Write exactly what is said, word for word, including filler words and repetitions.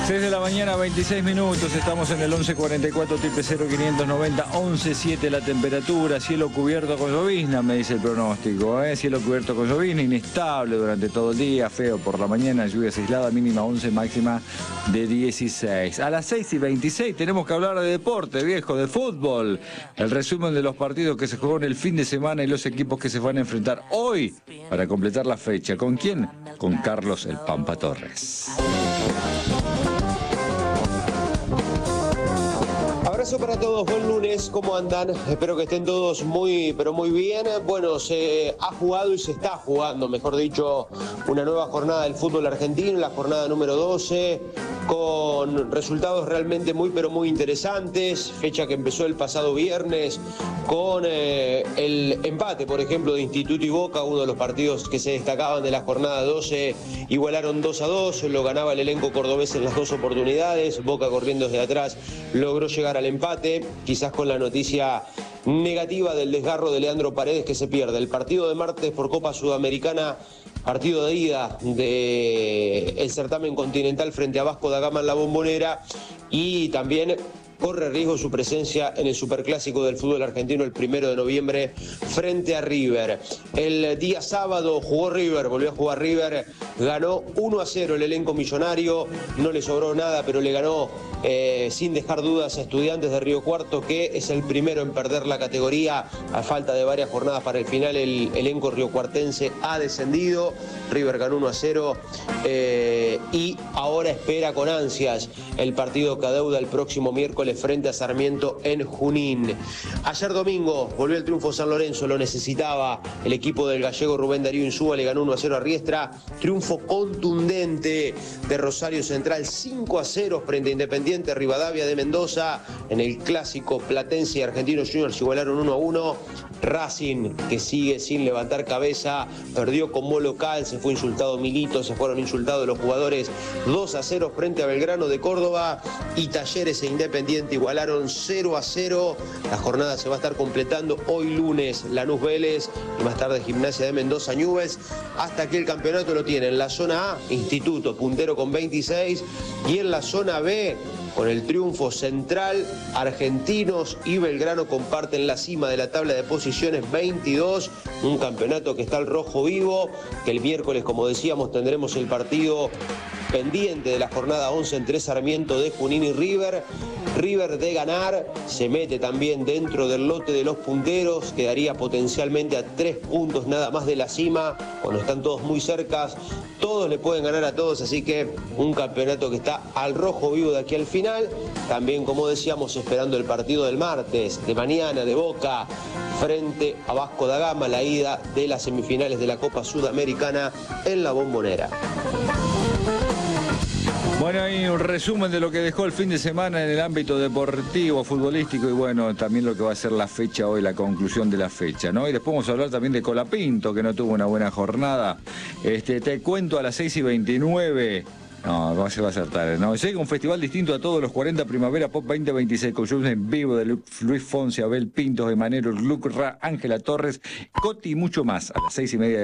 seis de la mañana, veintiséis minutos, estamos en el once cuarenta y cuatro triple cero quinientos noventa, once siete la temperatura, cielo cubierto con llovizna, me dice el pronóstico, ¿eh? Cielo cubierto con llovizna, inestable durante todo el día, feo por la mañana, lluvias aisladas, mínima once, máxima de dieciséis. A las seis y veintiséis tenemos que hablar de deporte, viejo, de fútbol, el resumen de los partidos que se jugó en el fin de semana y los equipos que se van a enfrentar hoy para completar la fecha. ¿Con quién? Con Carlos el Pampa Torres. Abrazo para todos, buen lunes, ¿cómo andan? Espero que estén todos muy, pero muy bien. Bueno, se ha jugado y se está jugando, mejor dicho, una nueva jornada del fútbol argentino, la jornada número doce, con resultados realmente muy, pero muy interesantes. Fecha que empezó el pasado viernes con eh, el empate, por ejemplo, de Instituto y Boca, uno de los partidos que se destacaban de la jornada doce, igualaron dos a dos, lo ganaba el elenco cordobés en las dos oportunidades, Boca corriendo desde atrás logró llegar al empate, quizás con la noticia negativa del desgarro de Leandro Paredes, que se pierde el partido de martes por Copa Sudamericana, partido de ida del certamen continental frente a Vasco da Gama en la Bombonera, y también corre riesgo su presencia en el Superclásico del fútbol argentino el primero de noviembre frente a River. El día sábado jugó River, volvió a jugar River, ganó uno a cero el elenco millonario, no le sobró nada, pero le ganó eh, sin dejar dudas a Estudiantes de Río Cuarto, que es el primero en perder la categoría. A falta de varias jornadas para el final, el elenco riocuartense ha descendido. River ganó uno a cero eh, y ahora espera con ansias el partido que adeuda el próximo miércoles frente a Sarmiento en Junín. Ayer domingo volvió el triunfo San Lorenzo, lo necesitaba el equipo del gallego Rubén Darío Insúa, le ganó uno a cero a Riestra. Triunfo contundente de Rosario Central, cinco a cero frente a Independiente Rivadavia de Mendoza. En el clásico platense y Argentino Juniors igualaron uno a uno. Racing, que sigue sin levantar cabeza, perdió como local, se fue insultado Milito, se fueron insultados los jugadores, dos a cero frente a Belgrano de Córdoba, y Talleres e Independiente igualaron cero a cero. La jornada se va a estar completando hoy lunes, Lanús Vélez, y más tarde Gimnasia de Mendoza Newell's. Hasta que el campeonato lo tiene en la zona A, Instituto, puntero con veintiséis, y en la zona B, con el triunfo Central, Argentinos y Belgrano comparten la cima de la tabla de posiciones, veintidós, un campeonato que está al rojo vivo, que el miércoles, como decíamos, tendremos el partido pendiente de la jornada once entre Sarmiento de Junín y River. River, de ganar, se mete también dentro del lote de los punteros, quedaría potencialmente a tres puntos nada más de la cima, cuando están todos muy cercas, todos le pueden ganar a todos, así que un campeonato que está al rojo vivo de aquí al final. También, como decíamos, esperando el partido del martes, de mañana, de Boca frente a Vasco da Gama, la ida de las semifinales de la Copa Sudamericana en la Bombonera. Bueno, hay un resumen de lo que dejó el fin de semana en el ámbito deportivo, futbolístico, y bueno, también lo que va a ser la fecha hoy, la conclusión de la fecha, ¿no? Y después vamos a hablar también de Colapinto, que no tuvo una buena jornada. Este, te cuento a las seis y veintinueve. No, se va a hacer tarde, ¿no? Llega un festival distinto a todos los cuarenta Primavera Pop veinte veintiséis, con shows en vivo de Luis Fonsi, Abel Pintos, Emanero, Luc Ra, Ángela Torres, Coti y mucho más. A las seis y media